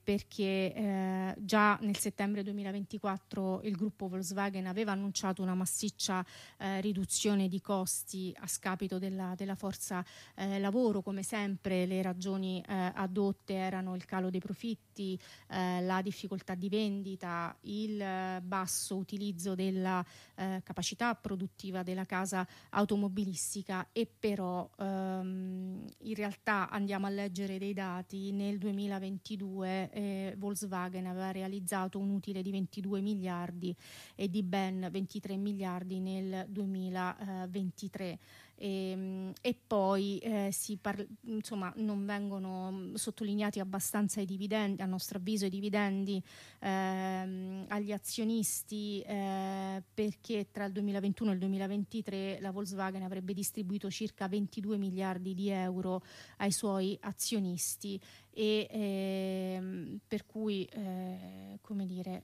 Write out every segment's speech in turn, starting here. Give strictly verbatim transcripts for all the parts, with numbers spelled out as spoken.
perché eh, già nel settembre duemilaventiquattro il gruppo Volkswagen aveva annunciato una massiccia eh, riduzione di costi a scapito della, della forza eh, lavoro. Come sempre le ragioni eh, adotte erano il calo dei profitti, eh, la difficoltà di vendita, il eh, basso utilizzo della eh, capacità produttiva della casa automobilistica, e però ehm, in realtà andiamo a leggere dei dati. Nel duemilaventidue eh, Volkswagen aveva realizzato un utile di ventidue miliardi e di ben ventitré miliardi nel duemilaventitré. E, e poi eh, si parla, insomma, non vengono sottolineati abbastanza i dividendi, a nostro avviso i dividendi ehm, agli azionisti, eh, perché tra il duemilaventuno e il duemilaventitré la Volkswagen avrebbe distribuito circa ventidue miliardi di euro ai suoi azionisti, e ehm, per cui eh, come dire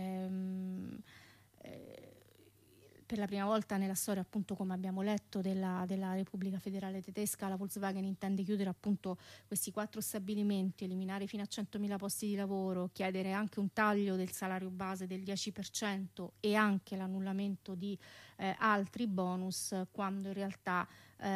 ehm, eh, per la prima volta nella storia, appunto, come abbiamo letto, della, della Repubblica Federale Tedesca, la Volkswagen intende chiudere appunto questi quattro stabilimenti, eliminare fino a centomila posti di lavoro, chiedere anche un taglio del salario base del dieci per cento e anche l'annullamento di eh, altri bonus, quando in realtà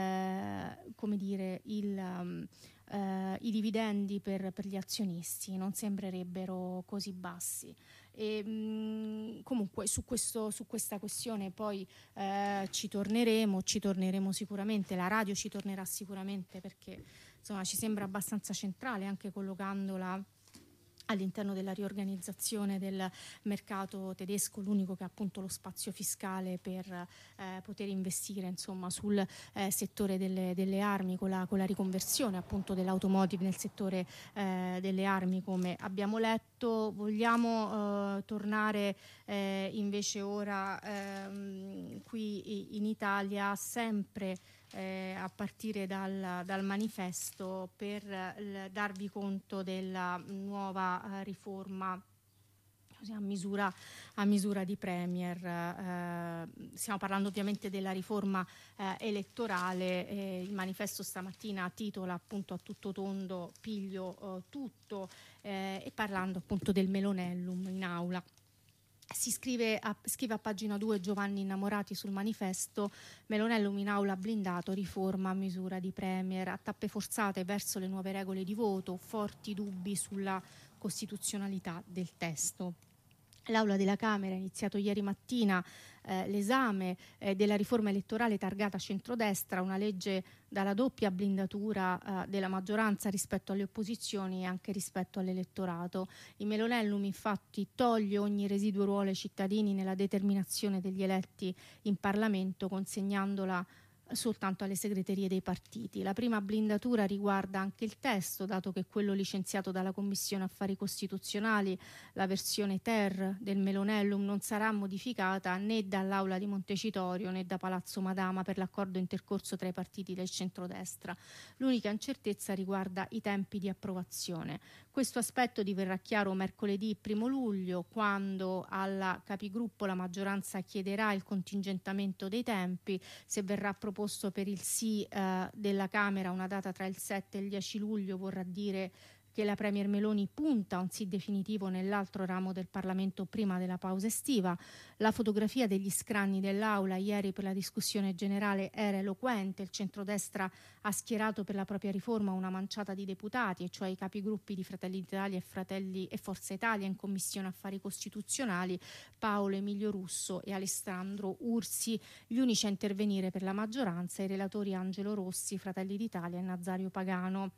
eh, come dire il um, Uh, i dividendi per, per gli azionisti non sembrerebbero così bassi. E, mh, comunque su, questo, su questa questione poi uh, ci torneremo, ci torneremo sicuramente, la radio ci tornerà sicuramente, perché insomma ci sembra abbastanza centrale, anche collocandola all'interno della riorganizzazione del mercato tedesco, l'unico che ha appunto lo spazio fiscale per eh, poter investire, insomma, sul eh, settore delle, delle armi, con la, con la riconversione appunto dell'automotive nel settore eh, delle armi, come abbiamo letto. Vogliamo eh, tornare eh, invece ora ehm, qui in Italia, sempre Eh, a partire dal, dal manifesto, per l, darvi conto della nuova eh, riforma così, a misura, a misura di Premier. Eh, stiamo parlando ovviamente della riforma eh, elettorale. Eh, il manifesto stamattina titola appunto a tutto tondo "Piglio eh, tutto", eh, e parlando appunto del Melonellum in aula. Si scrive a, scrive a pagina due Giovanni Innamorati sul manifesto: Melonellum in aula blindato, riforma a misura di Premier, a tappe forzate verso le nuove regole di voto, forti dubbi sulla costituzionalità del testo. L'Aula della Camera ha iniziato ieri mattina eh, l'esame eh, della riforma elettorale targata centrodestra, una legge dalla doppia blindatura eh, della maggioranza rispetto alle opposizioni e anche rispetto all'elettorato. Il Melonellum infatti toglie ogni residuo ruolo ai cittadini nella determinazione degli eletti in Parlamento, consegnandola soltanto alle segreterie dei partiti. La prima blindatura riguarda anche il testo, dato che quello licenziato dalla Commissione Affari Costituzionali, la versione ter del Melonellum, non sarà modificata né dall'Aula di Montecitorio né da Palazzo Madama per l'accordo intercorso tra i partiti del centrodestra. L'unica incertezza riguarda i tempi di approvazione. Questo aspetto diverrà chiaro mercoledì primo luglio, quando alla Capigruppo la maggioranza chiederà il contingentamento dei tempi. Se verrà proposto per il sì eh, della Camera una data tra il sette e il dieci luglio, vorrà dire che la Premier Meloni punta a un sì definitivo nell'altro ramo del Parlamento prima della pausa estiva. La fotografia degli scranni dell'Aula ieri per la discussione generale era eloquente. Il centrodestra ha schierato per la propria riforma una manciata di deputati, e cioè i capigruppi di Fratelli d'Italia e, Fratelli e Forza Italia in Commissione Affari Costituzionali, Paolo Emilio Russo e Alessandro Ursi, gli unici a intervenire per la maggioranza, i relatori Angelo Rossi, Fratelli d'Italia, e Nazario Pagano,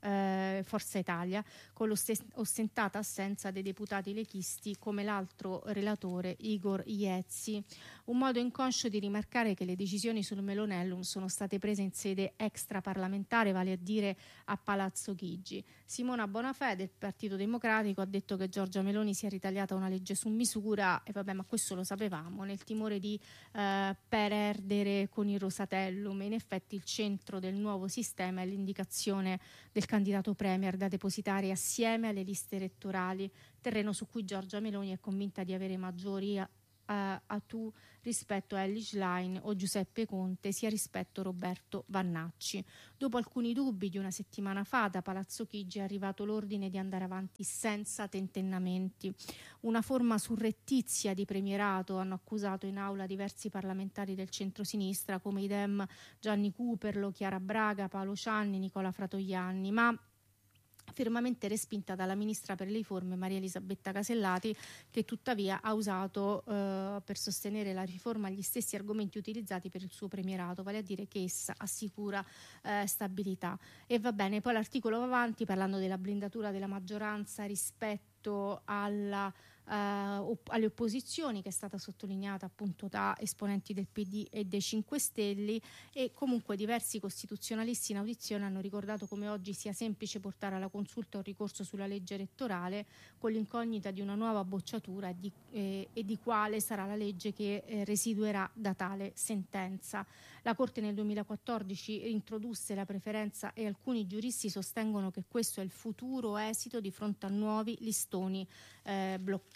Eh, Forza Italia, con l'ostentata assenza dei deputati leghisti come l'altro relatore Igor Iezzi. Un modo inconscio di rimarcare che le decisioni sul Melonellum sono state prese in sede extraparlamentare, vale a dire a Palazzo Chigi. Simona Bonafè del Partito Democratico ha detto che Giorgia Meloni si è ritagliata una legge su misura, e vabbè, ma questo lo sapevamo, nel timore di eh, perdere con il Rosatellum. In effetti il centro del nuovo sistema è l'indicazione del candidato Premier da depositare assieme alle liste elettorali, terreno su cui Giorgia Meloni è convinta di avere maggiori uh, a tu rispetto a Elly Schlein o Giuseppe Conte, sia rispetto a Roberto Vannacci. Dopo alcuni dubbi di una settimana fa, da Palazzo Chigi è arrivato l'ordine di andare avanti senza tentennamenti. Una forma surrettizia di premierato, hanno accusato in aula diversi parlamentari del centrosinistra come i Dem Gianni Cuperlo, Chiara Braga, Paolo Cianni, Nicola Fratoianni, ma fermamente respinta dalla ministra per le riforme Maria Elisabetta Casellati, che tuttavia ha usato eh, per sostenere la riforma gli stessi argomenti utilizzati per il suo premierato, vale a dire che essa assicura eh, stabilità. E va bene, poi l'articolo va avanti parlando della blindatura della maggioranza rispetto alla Uh, opp- alle opposizioni, che è stata sottolineata appunto da esponenti del P D e dei cinque Stelle, e comunque diversi costituzionalisti in audizione hanno ricordato come oggi sia semplice portare alla consulta un ricorso sulla legge elettorale con l'incognita di una nuova bocciatura e di, eh, e di quale sarà la legge che eh, residuerà da tale sentenza. La Corte nel duemilaquattordici introdusse la preferenza e alcuni giuristi sostengono che questo è il futuro esito di fronte a nuovi listoni eh, bloccati.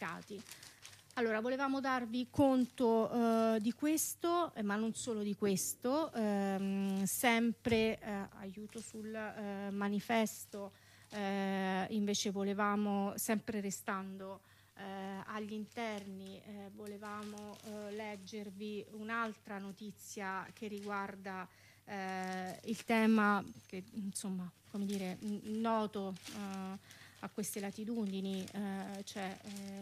Allora, volevamo darvi conto eh, di questo, eh, ma non solo di questo, ehm, sempre eh, aiuto sul eh, manifesto, eh, invece volevamo, sempre restando eh, agli interni, eh, volevamo eh, leggervi un'altra notizia che riguarda eh, il tema che, insomma, come dire, noto eh, a queste latitudini, eh, cioè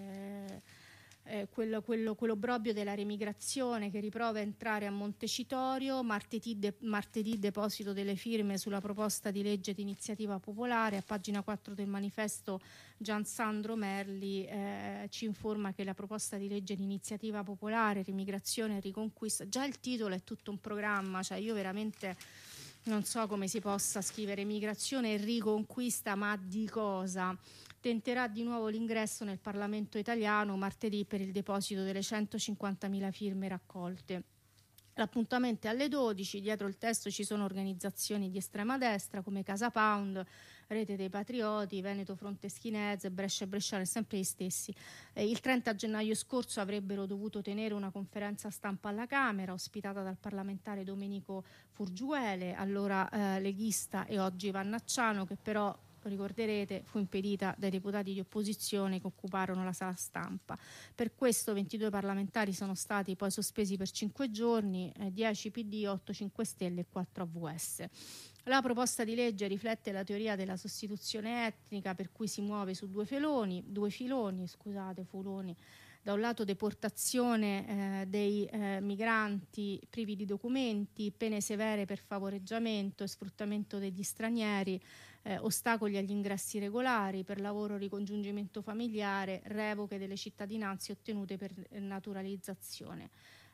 eh, eh, quello, quello, quello brobio della remigrazione che riprova a entrare a Montecitorio. Martedì, de, martedì deposito delle firme sulla proposta di legge di iniziativa popolare. A pagina quattro del manifesto Gian Sandro Merli eh, ci informa che la proposta di legge di iniziativa popolare, remigrazione e riconquista, già il titolo è tutto un programma, cioè io veramente non so come si possa scrivere migrazione e riconquista, ma di cosa? Tenterà di nuovo l'ingresso nel Parlamento italiano martedì per il deposito delle centocinquantamila firme raccolte. L'appuntamento è alle dodici, dietro il testo ci sono organizzazioni di estrema destra come Casa Pound, Rete dei Patrioti, Veneto Fronte Schinese, Brescia e Bresciane, sempre gli stessi. Eh, il trenta gennaio scorso avrebbero dovuto tenere una conferenza stampa alla Camera, ospitata dal parlamentare Domenico Furgiuele, allora eh, leghista e oggi Vannacciano, che però, lo ricorderete, fu impedita dai deputati di opposizione che occuparono la sala stampa. Per questo ventidue parlamentari sono stati poi sospesi per cinque giorni, eh, dieci P D, otto cinque Stelle e quattro A V S. La proposta di legge riflette la teoria della sostituzione etnica, per cui si muove su due filoni, due filoni, scusate, fuloni. Da un lato deportazione eh, dei eh, migranti privi di documenti, pene severe per favoreggiamento e sfruttamento degli stranieri, eh, ostacoli agli ingressi regolari per lavoro, ricongiungimento familiare, revoche delle cittadinanze ottenute per naturalizzazione.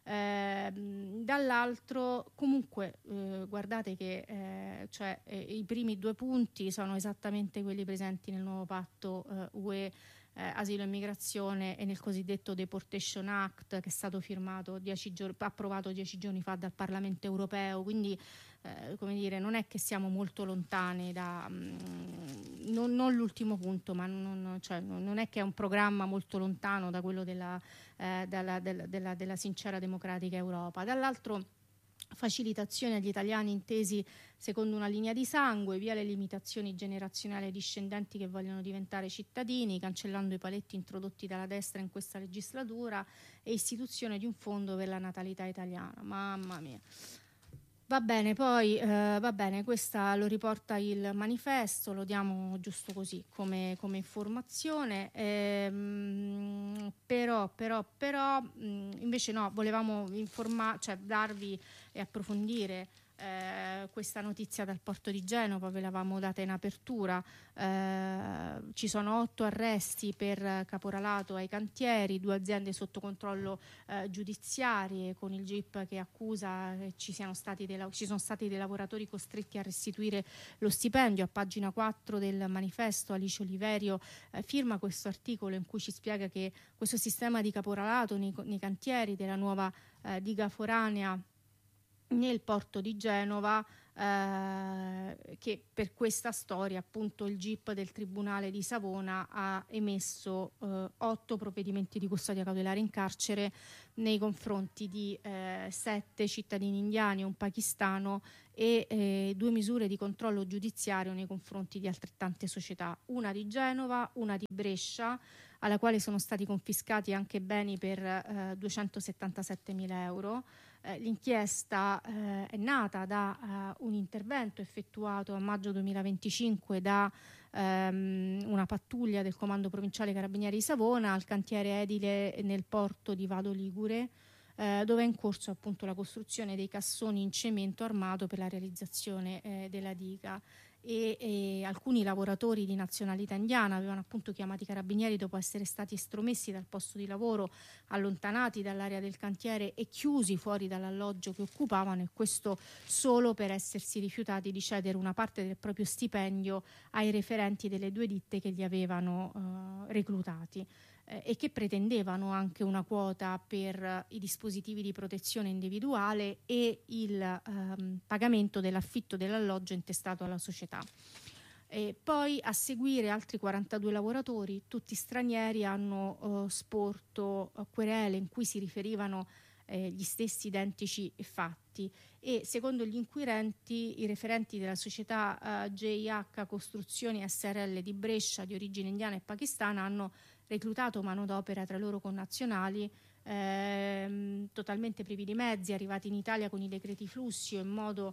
Eh, dall'altro comunque eh, guardate che eh, cioè, eh, i primi due punti sono esattamente quelli presenti nel nuovo patto eh, U E eh, asilo e migrazione e nel cosiddetto Deportation Act, che è stato firmato dieci giorni, approvato dieci giorni fa dal Parlamento europeo, quindi eh, come dire, non è che siamo molto lontani da mh, non, non l'ultimo punto, ma non, cioè, non è che è un programma molto lontano da quello della, eh, della, della, della, della sincera democratica Europa. Dall'altro, facilitazione agli italiani intesi secondo una linea di sangue, via le limitazioni generazionali ai discendenti che vogliono diventare cittadini, cancellando i paletti introdotti dalla destra in questa legislatura, e istituzione di un fondo per la natalità italiana. Mamma mia. Va bene, poi eh, va bene, questa lo riporta il manifesto, lo diamo giusto così come, come informazione, ehm, però, però, però mh, invece no, volevamo informare, cioè darvi e approfondire eh, questa notizia dal porto di Genova, ve l'avevamo data in apertura. Eh, ci sono otto arresti per caporalato ai cantieri, due aziende sotto controllo eh, giudiziarie, con il G I P che accusa che ci siano stati dei, ci sono stati dei lavoratori costretti a restituire lo stipendio. A pagina quattro del manifesto Alice Oliverio eh, firma questo articolo in cui ci spiega che questo sistema di caporalato nei, nei cantieri della nuova eh, diga foranea nel porto di Genova eh, che per questa storia appunto il G I P del Tribunale di Savona ha emesso eh, otto provvedimenti di custodia cautelare in carcere nei confronti di eh, sette cittadini indiani, un pakistano e eh, due misure di controllo giudiziario nei confronti di altrettante società, una di Genova, una di Brescia, alla quale sono stati confiscati anche beni per eh, duecentosettantasettemila euro. Eh, l'inchiesta eh, è nata da uh, un intervento effettuato a maggio duemilaventicinque da um, una pattuglia del Comando Provinciale Carabinieri di Savona al cantiere edile nel porto di Vado Ligure, eh, dove è in corso appunto la costruzione dei cassoni in cemento armato per la realizzazione eh, della diga. E, e alcuni lavoratori di nazionalità indiana avevano appunto chiamato i carabinieri dopo essere stati estromessi dal posto di lavoro, allontanati dall'area del cantiere e chiusi fuori dall'alloggio che occupavano, e questo solo per essersi rifiutati di cedere una parte del proprio stipendio ai referenti delle due ditte che li avevano eh, reclutati eh, e che pretendevano anche una quota per eh, i dispositivi di protezione individuale e il ehm, pagamento dell'affitto dell'alloggio intestato alla società. E poi a seguire altri quarantadue lavoratori, tutti stranieri, hanno eh, sporto eh, querele in cui si riferivano eh, gli stessi identici fatti, e secondo gli inquirenti i referenti della società eh, J H Costruzioni S R L di Brescia, di origine indiana e pakistana, hanno reclutato manodopera tra i loro connazionali ehm, totalmente privi di mezzi, arrivati in Italia con i decreti flussi o in modo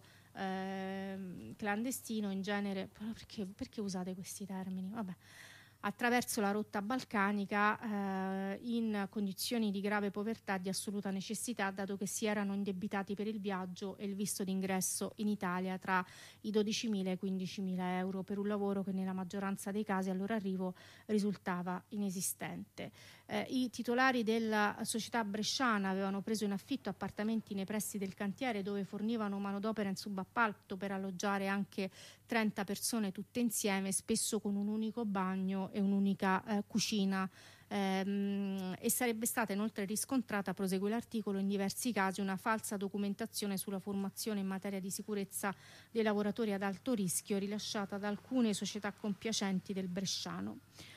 ehm, clandestino, in genere. Perché, perché usate questi termini? Vabbè. Attraverso la rotta balcanica eh, in condizioni di grave povertà, di assoluta necessità, dato che si erano indebitati per il viaggio e il visto d'ingresso in Italia tra i dodicimila e i quindicimila euro per un lavoro che nella maggioranza dei casi al loro arrivo risultava inesistente. Eh, I titolari della società bresciana avevano preso in affitto appartamenti nei pressi del cantiere dove fornivano manodopera in subappalto per alloggiare anche trenta persone tutte insieme, spesso con un unico bagno e un'unica eh, cucina, ehm, e sarebbe stata inoltre riscontrata, prosegue l'articolo, in diversi casi una falsa documentazione sulla formazione in materia di sicurezza dei lavoratori ad alto rischio rilasciata da alcune società compiacenti del bresciano.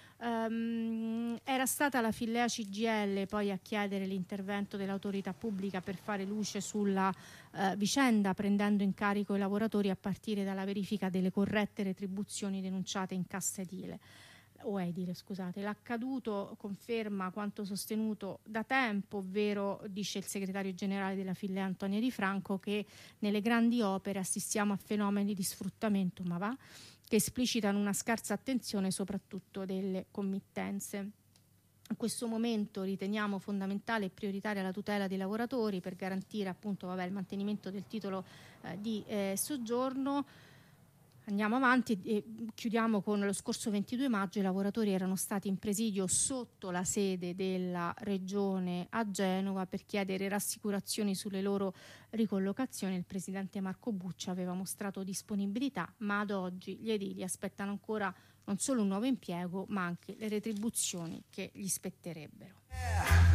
Um, era stata la Fillea C G I L poi a chiedere l'intervento dell'autorità pubblica per fare luce sulla uh, vicenda, prendendo in carico i lavoratori a partire dalla verifica delle corrette retribuzioni denunciate in cassa edile o edile, scusate. L'accaduto conferma quanto sostenuto da tempo, ovvero, dice il segretario generale della Fillea Antonio Di Franco, che nelle grandi opere assistiamo a fenomeni di sfruttamento, ma va, che esplicitano una scarsa attenzione soprattutto delle committenze. In questo momento riteniamo fondamentale e prioritaria la tutela dei lavoratori per garantire appunto vabbè, il mantenimento del titolo eh, di eh, soggiorno. Andiamo avanti e chiudiamo con lo scorso ventidue maggio. I lavoratori erano stati in presidio sotto la sede della Regione a Genova per chiedere rassicurazioni sulle loro ricollocazioni. Il presidente Marco Buccia aveva mostrato disponibilità, ma ad oggi gli edili aspettano ancora non solo un nuovo impiego, ma anche le retribuzioni che gli spetterebbero.